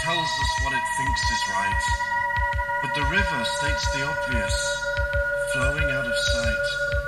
tells us what it thinks is right, but the river states the obvious, flowing out of sight.